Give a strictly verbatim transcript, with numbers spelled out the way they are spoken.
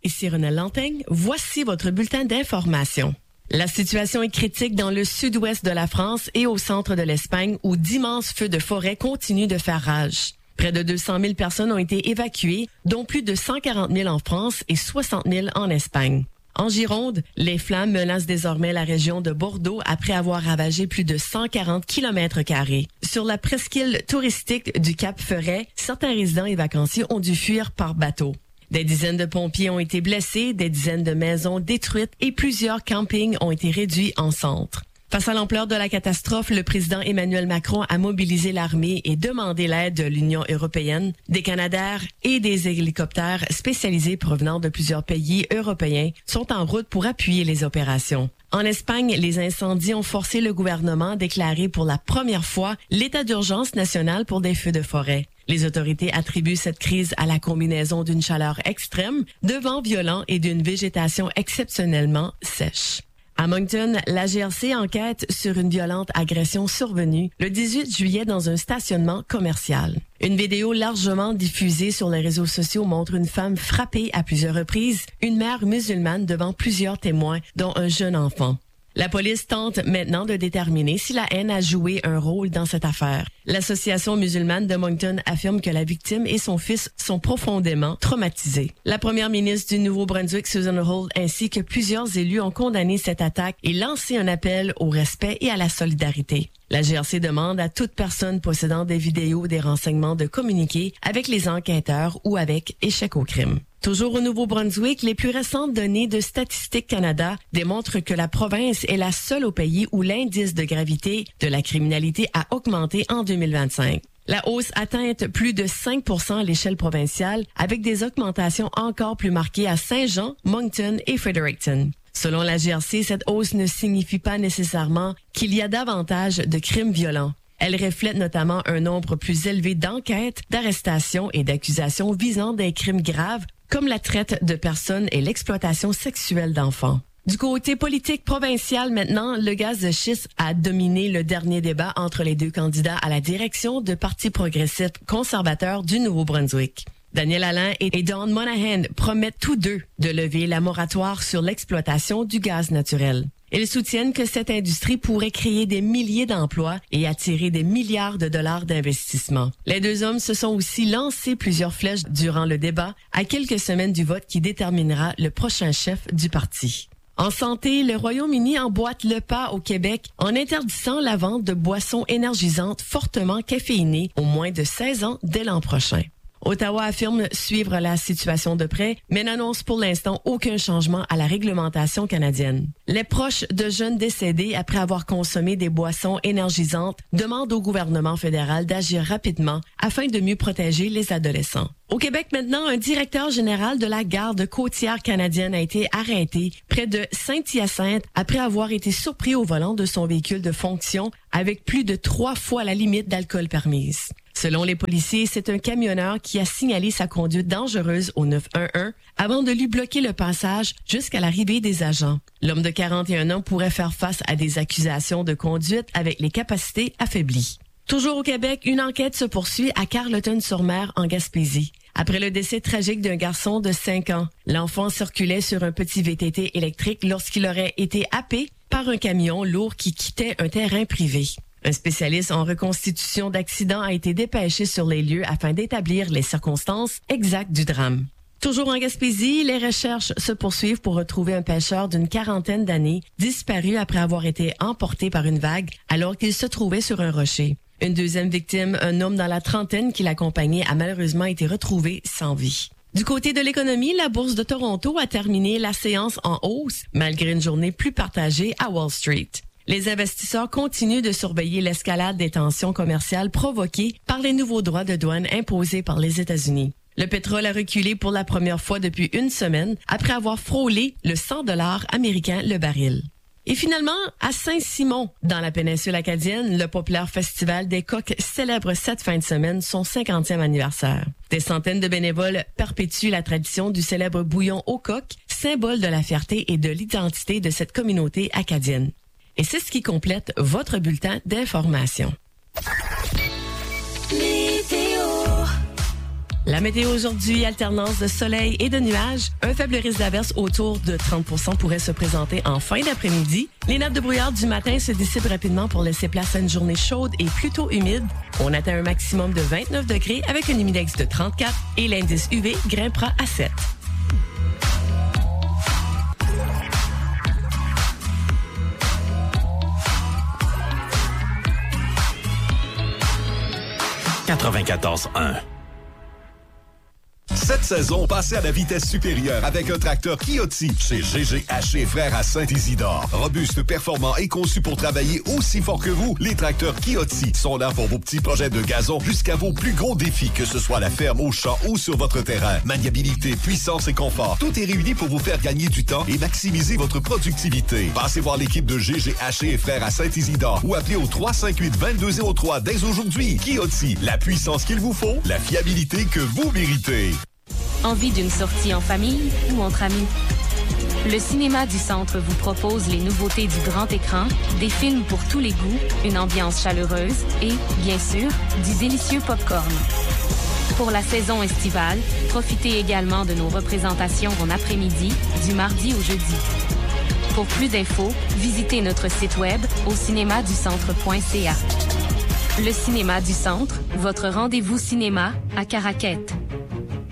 ici Renelle Lantaigne. Voici votre bulletin d'information. La situation est critique dans le sud-ouest de la France et au centre de l'Espagne où d'immenses feux de forêt continuent de faire rage. Près de deux cent mille personnes ont été évacuées, dont plus de cent quarante mille en France et soixante mille en Espagne. En Gironde, les flammes menacent désormais la région de Bordeaux après avoir ravagé plus de cent quarante kilomètres carrés. Sur la presqu'île touristique du Cap Ferret, certains résidents et vacanciers ont dû fuir par bateau. Des dizaines de pompiers ont été blessés, des dizaines de maisons détruites et plusieurs campings ont été réduits en centre. Face à l'ampleur de la catastrophe, le président Emmanuel Macron a mobilisé l'armée et demandé l'aide de l'Union européenne, des Canadair et des hélicoptères spécialisés provenant de plusieurs pays européens sont en route pour appuyer les opérations. En Espagne, les incendies ont forcé le gouvernement à déclarer pour la première fois l'état d'urgence national pour des feux de forêt. Les autorités attribuent cette crise à la combinaison d'une chaleur extrême, de vents violents et d'une végétation exceptionnellement sèche. À Moncton, la G R C enquête sur une violente agression survenue le dix-huit juillet dans un stationnement commercial. Une vidéo largement diffusée sur les réseaux sociaux montre une femme frappée à plusieurs reprises, une mère musulmane devant plusieurs témoins, dont un jeune enfant. La police tente maintenant de déterminer si la haine a joué un rôle dans cette affaire. L'Association musulmane de Moncton affirme que la victime et son fils sont profondément traumatisés. La première ministre du Nouveau-Brunswick, Susan Holt, ainsi que plusieurs élus ont condamné cette attaque et lancé un appel au respect et à la solidarité. La G R C demande à toute personne possédant des vidéos ou des renseignements de communiquer avec les enquêteurs ou avec Échec au crime. Toujours au Nouveau-Brunswick, les plus récentes données de Statistique Canada démontrent que la province est la seule au pays où l'indice de gravité de la criminalité a augmenté en deux mille vingt-cinq. La hausse atteint plus de cinq pour cent à l'échelle provinciale, avec des augmentations encore plus marquées à Saint-Jean, Moncton et Fredericton. Selon la G R C, cette hausse ne signifie pas nécessairement qu'il y a davantage de crimes violents. Elle reflète notamment un nombre plus élevé d'enquêtes, d'arrestations et d'accusations visant des crimes graves comme la traite de personnes et l'exploitation sexuelle d'enfants. Du côté politique provincial maintenant, le gaz de schiste a dominé le dernier débat entre les deux candidats à la direction de Parti progressiste conservateur du Nouveau-Brunswick. Daniel Alain et Don Monahan promettent tous deux de lever la moratoire sur l'exploitation du gaz naturel. Ils soutiennent que cette industrie pourrait créer des milliers d'emplois et attirer des milliards de dollars d'investissement. Les deux hommes se sont aussi lancés plusieurs flèches durant le débat, à quelques semaines du vote qui déterminera le prochain chef du parti. En santé, le Royaume-Uni emboîte le pas au Québec en interdisant la vente de boissons énergisantes fortement caféinées aux moins de seize ans dès l'an prochain. Ottawa affirme suivre la situation de près, mais n'annonce pour l'instant aucun changement à la réglementation canadienne. Les proches de jeunes décédés après avoir consommé des boissons énergisantes demandent au gouvernement fédéral d'agir rapidement afin de mieux protéger les adolescents. Au Québec maintenant, un directeur général de la garde côtière canadienne a été arrêté près de Saint-Hyacinthe après avoir été surpris au volant de son véhicule de fonction avec plus de trois fois la limite d'alcool permise. Selon les policiers, c'est un camionneur qui a signalé sa conduite dangereuse au neuf un un avant de lui bloquer le passage jusqu'à l'arrivée des agents. L'homme de quarante et un ans pourrait faire face à des accusations de conduite avec les capacités affaiblies. Toujours au Québec, une enquête se poursuit à Carleton-sur-Mer en Gaspésie. Après le décès tragique d'un garçon de cinq ans, l'enfant circulait sur un petit V T T électrique lorsqu'il aurait été happé par un camion lourd qui quittait un terrain privé. Un spécialiste en reconstitution d'accidents a été dépêché sur les lieux afin d'établir les circonstances exactes du drame. Toujours en Gaspésie, les recherches se poursuivent pour retrouver un pêcheur d'une quarantaine d'années disparu après avoir été emporté par une vague alors qu'il se trouvait sur un rocher. Une deuxième victime, un homme dans la trentaine qui l'accompagnait, a malheureusement été retrouvé sans vie. Du côté de l'économie, la bourse de Toronto a terminé la séance en hausse malgré une journée plus partagée à Wall Street. Les investisseurs continuent de surveiller l'escalade des tensions commerciales provoquées par les nouveaux droits de douane imposés par les États-Unis. Le pétrole a reculé pour la première fois depuis une semaine après avoir frôlé le cent dollars américain le baril. Et finalement, à Saint-Simon, dans la péninsule acadienne, le populaire festival des coqs célèbre cette fin de semaine son cinquantième anniversaire. Des centaines de bénévoles perpétuent la tradition du célèbre bouillon au coq, symbole de la fierté et de l'identité de cette communauté acadienne. Et c'est ce qui complète votre bulletin d'information. La météo aujourd'hui, alternance de soleil et de nuages. Un faible risque d'averse autour de trente pour cent pourrait se présenter en fin d'après-midi. Les nappes de brouillard du matin se dissipent rapidement pour laisser place à une journée chaude et plutôt humide. On atteint un maximum de vingt-neuf degrés avec un humidex de trente-quatre et l'indice U V grimpera à sept. quatre-vingt-quatorze un. Cette saison, passez à la vitesse supérieure avec un tracteur Kioti chez G G H et Frères à Saint-Isidore. Robuste, performant et conçu pour travailler aussi fort que vous, les tracteurs Kioti sont là pour vos petits projets de gazon jusqu'à vos plus gros défis, que ce soit à la ferme, au champ ou sur votre terrain. Maniabilité, puissance et confort, tout est réuni pour vous faire gagner du temps et maximiser votre productivité. Passez voir l'équipe de G G H et Frères à Saint-Isidore ou appelez au trois cinq huit, deux deux zéro trois dès aujourd'hui. Kioti, la puissance qu'il vous faut, la fiabilité que vous méritez. Envie d'une sortie en famille ou entre amis? Le Cinéma du Centre vous propose les nouveautés du grand écran, des films pour tous les goûts, une ambiance chaleureuse et, bien sûr, du délicieux popcorn. Pour la saison estivale, profitez également de nos représentations en après-midi, du mardi au jeudi. Pour plus d'infos, visitez notre site web au cinéma du centre point c a. Le Cinéma du Centre, votre rendez-vous cinéma à Caraquette.